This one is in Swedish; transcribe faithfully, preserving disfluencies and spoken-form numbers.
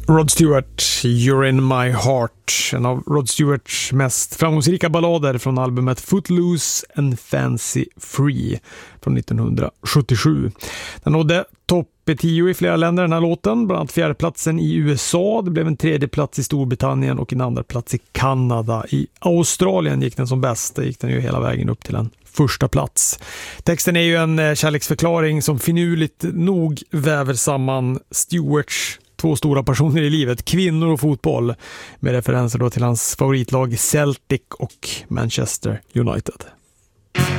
Rod Stewart, You're in my heart, en av Rod Stewarts mest framgångsrika ballader från albumet Footloose and Fancy Free från nittonhundrasjuttiosju. Den nådde topp tio i flera länder den här låten, bland annat fjärdeplatsen i U S A, det blev en tredje plats i Storbritannien och en andra plats i Kanada. I Australien gick den som bäst, det gick den ju hela vägen upp till en första plats. Texten är ju en kärleksförklaring som finurligt nog väver samman Stewarts två stora personer i livet, kvinnor och fotboll, med referenser då till hans favoritlag Celtic och Manchester United.